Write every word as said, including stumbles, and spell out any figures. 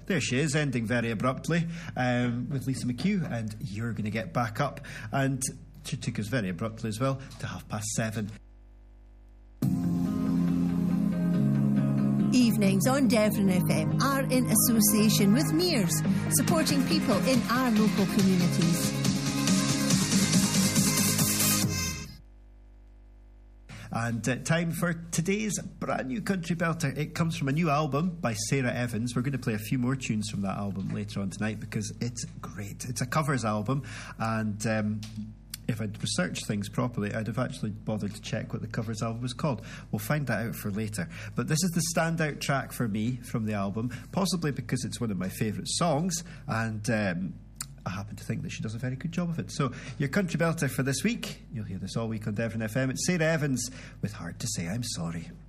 there she is, ending very abruptly um, with Lisa McHugh, and You're Gonna Get Back Up. And she took us very abruptly as well to half past seven. Evenings on Devon F M are in association with Mears, supporting people in our local communities. And uh, time for today's brand new country belter. It comes from a new album by Sarah Evans. We're going to play a few more tunes from that album later on tonight because it's great. It's a covers album, and um, if I'd researched things properly, I'd have actually bothered to check what the covers album was called. We'll find that out for later. But this is the standout track for me from the album, possibly because it's one of my favourite songs, and um, I happen to think that she does a very good job of it. So, your country belter for this week, you'll hear this all week on Devon F M. It's Sarah Evans with Hard to Say I'm Sorry.